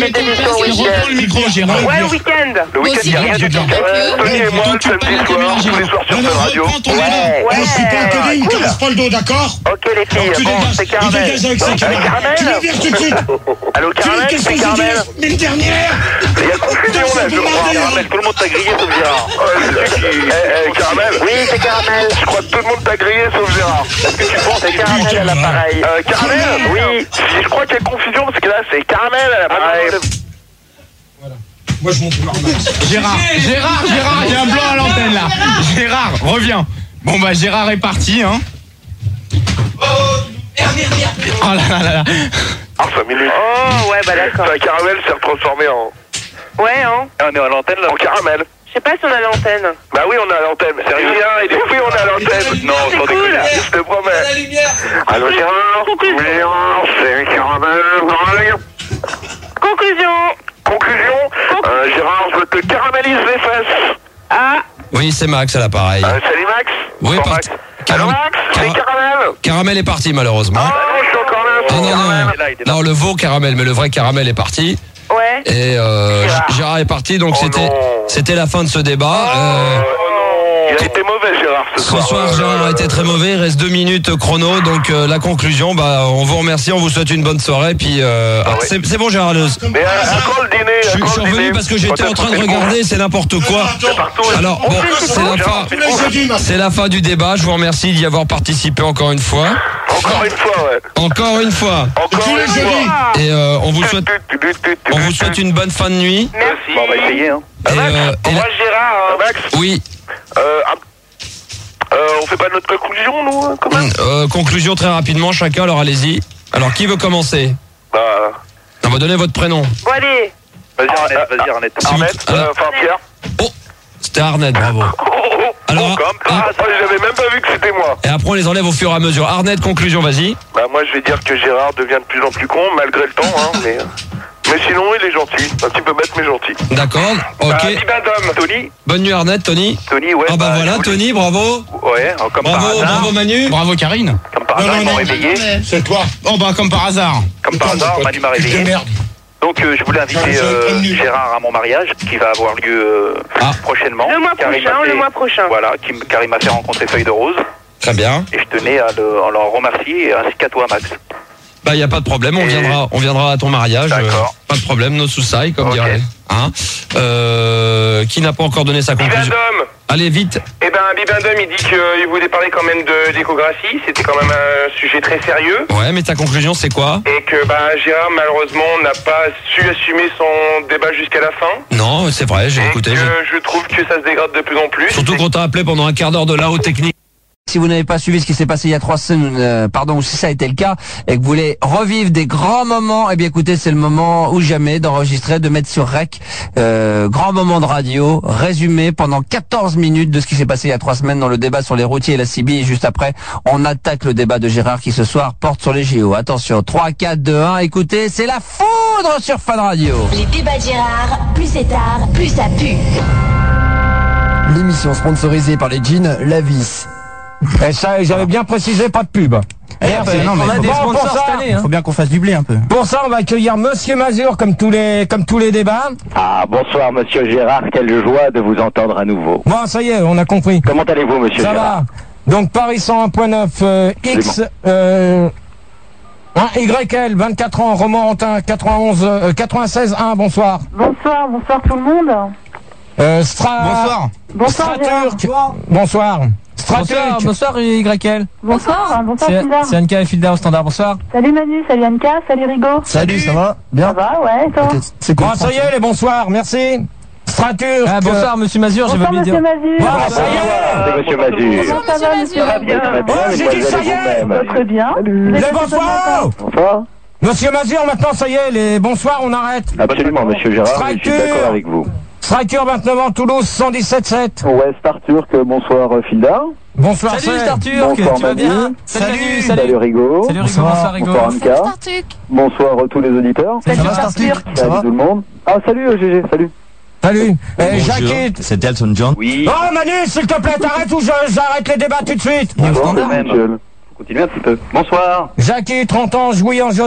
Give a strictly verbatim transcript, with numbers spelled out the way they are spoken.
cette émission au week-end. Reprends le micro, Gérard. Ouais, le week-end. Le week-end, il n'y a rien du tout. Tony et moi, le samedi soir, tous les soirs sur Fun Radio. Ouais, On se pas un télé, il me casse pas le dos, d'accord? Ok les filles, Tu bon, dégages, c'est il Caramel. dégage avec sa caméra. Caramel. Tu le vires tout de suite. Allô, Tu Caramel, qu'est-ce c'est que j'ai Caramel. dit? Mais le dernière. Il y a confusion là, je crois. Caramel, tout le monde t'a grillé sauf Gérard. Eh, eh, Caramel. Oui, c'est Caramel. Je crois que tout le monde t'a grillé sauf Gérard. Est-ce que tu penses C'est Caramel à l'appareil. Euh, Caramel. Oui. Je crois qu'il y a confusion parce que là, c'est Caramel à l'appareil. Moi je monte leur max. Gérard, Gérard, Gérard, il y a un blanc à l'antenne là. Gérard, reviens. Bon bah Gérard est parti, hein. Oh là là là là. Ah, cinq minutes. Oh, ouais, bah d'accord. Enfin, Caramel s'est retransformé en... Ouais, hein. On est à l'antenne là. En Caramel. Je sais pas si on a l'antenne. Bah oui, on est à l'antenne. C'est rien, il est fou, on est à l'antenne. Non, C'est sans cool. déconner. Je te promets. Allô Gérard. Gérard, c'est Caramel. Conclusion. Conclusion. Euh, Gérard, je te caramélise les fesses. Ah. Oui, c'est Max à l'appareil. Euh, salut Max. Oui, Bonsoir, par- Max. Caram- Allô Max, c'est Cara- Caramel. Caramel est parti malheureusement. Ah non, je suis encore là. Ah, non, non, Caramel. non. Non, le veau Caramel, mais le vrai Caramel est parti. Ouais. Et euh, Gérard. Gérard est parti, donc Oh c'était non. c'était la fin de ce débat. Oh Euh, non. Il a été mauvais Gérard ce ce soir. soir, Euh, Gérard a été très mauvais. Il reste deux minutes chrono, donc euh, la conclusion, bah, on vous remercie, on vous souhaite une bonne soirée. Puis euh, ah, ouais. c'est c'est bon, Gérard. Le- Mais à, à quand le dîner? Je À suis, quand je suis le revenu dîner parce que j'étais en train de regarder, c'est n'importe quoi. C'est partout. Alors bon, c'est la fin, Tous les jeudis, ma c'est la fin du débat. Je vous remercie d'y avoir participé encore une fois, Encore une fois, ouais. encore une fois. Encore tous les une jeudis. fois. Et euh, on vous souhaite, on vous souhaite une bonne fin de nuit. Merci. Bon, on va essayer, hein. Et, Max, euh, et moi la- Gérard, hein. Max, Oui. euh, ah, euh, on fait pas notre conclusion, nous, hein, quand même? Euh, conclusion très rapidement, chacun. Alors allez-y. Alors qui veut commencer? Bah, On va donner votre prénom. Bon, allez. vas-y, Arnett, vas-y, Arnett. Si vous- Arnett, alors- euh, enfin, Pierre. Oh, c'était Arnett, bravo. Oh, oh, oh, Alors, oh, comme par ah. hasard, j'avais même pas vu que c'était moi. Et après on les enlève au fur et à mesure. Arnett, conclusion, vas-y. Bah, moi, je vais dire que Gérard devient de plus en plus con, malgré le temps, hein, mais... Mais sinon, il est gentil. Un petit peu bête, mais gentil. D'accord. Bah, Ok. Bibendum, Tony. Bonne nuit Arnett, Tony. Tony, ouais. Ah bah voilà, je voulais- Tony, bravo. Ouais, hein, comme par Bravo, hasard. bravo Manu. Bravo Karine. Comme par Non, hasard, non, ils m'ont non, réveillé. C'est toi. Oh bah comme par hasard. Comme par hasard, Manu m'a Tu te réveillé. démerdes. Donc euh, je voulais inviter Non, je euh, prévenu. Gérard à mon mariage qui va avoir lieu euh, Ah. prochainement. Le mois Car il prochain, m'a fait- le mois prochain. Voilà, qui, m- car il m'a fait rencontrer Feuille de Rose Très bien. et je tenais à, le, à leur remercier ainsi qu'à toi Max. Bah y a pas de problème, on Et- viendra, on viendra à ton mariage. D'accord. Euh, pas de problème, no soucis, comme Ok. dirait. Hein euh, qui n'a pas encore donné sa conclusion? Bibendum. Allez vite. Eh ben Bibendum il dit qu'il voulait parler quand même de d'échographie, c'était quand même un sujet très sérieux. Ouais, mais ta conclusion c'est quoi? Et que bah, Gérard malheureusement n'a pas su assumer son débat jusqu'à la fin. Non, c'est vrai, j'ai Et écouté. que j'ai- je trouve que ça se dégrade de plus en plus. Surtout qu'on t'a appelé pendant un quart d'heure de la haute technique. Si vous n'avez pas suivi ce qui s'est passé il y a trois semaines, euh, pardon, ou si ça a été le cas, et que vous voulez revivre des grands moments, eh bien écoutez, c'est le moment ou jamais d'enregistrer, de mettre sur rec, euh, grand moment de radio, résumé pendant quatorze minutes de ce qui s'est passé il y a trois semaines dans le débat sur les routiers et la C B. Et juste après, on attaque le débat de Gérard qui ce soir porte sur les J O. Attention, trois, quatre, deux, un, écoutez, c'est la foudre sur Fun Radio. Les débats de Gérard, plus c'est tard, plus ça pue. L'émission sponsorisée par les jeans Lavis. Et ça, j'avais bien précisé, pas de pub. Merci. Non, mais on a faut des pas- sponsors pour ça, cette année, hein. Faut bien qu'on fasse du blé un peu. Pour ça, on va accueillir Monsieur Mazur comme tous les, comme tous les débats. Ah, bonsoir, monsieur Gérard. Quelle joie de vous entendre à nouveau. Bon, ça y est, on a compris. Comment allez-vous, monsieur Ça Gérard? va. Donc, Paris cent un point neuf, euh, X, euh, hein, Y L, vingt-quatre ans, Romorantin, quatre-vingt-onze, euh, quatre-vingt-seize, un, bonsoir. Bonsoir, bonsoir tout le monde. Euh, Stra... Bonsoir. Bonsoir Gérard. Straturk. Bonsoir. Straturk. bonsoir Y L. Bonsoir, bonsoir Filda. C'est Anka et Filda au standard, bonsoir. Salut Manu, salut Anka, salut Rigo. Salut, ça va? Ça Bien? va, ouais, et toi? C'est cool. Bon, ça y est, les bonsoirs, merci. Straturk. Ah bonsoir Monsieur Mazur, j'ai pas Bonsoir oublié de Monsieur dire. Mazur. Voilà, ça y est. C'est monsieur Mazur. Comment ça va Monsieur Très bien, très bien, Oh, j'ai dit mesdemoiselles ça y est. et vous-même. Très bien. Les bonsoirs. Bonsoir. Monsieur Mazur, maintenant, ça y est, les bonsoirs, on arrête. Absolument, monsieur Gérard, je suis Strature. d'accord avec vous. Striker vingt-neuf ans, Toulouse, cent dix-sept sept. Ouais, Starturk, bonsoir euh, Filda. Bonsoir, Salut c'est- Starturk, Bonsoir, tu vas Manu. bien? Salut, Salut. salut. Salut Rigo. Salut Rigo, bonsoir Rigo. Bonsoir Anka. Bonsoir euh, tous les auditeurs. Salut Ça va, Starturk. Starturk? Ça Salut va? tout le monde. Ah, salut euh, G G, salut. Salut. Eh, Jackie. C'est Elton John. Oui. Oh, Manu, s'il te plaît, t'arrêtes ou je- j'arrête les débats tout de suite. Bonjour, Michel. Faut continuer un petit peu. Bonsoir. Jackie, trente ans, Jouy en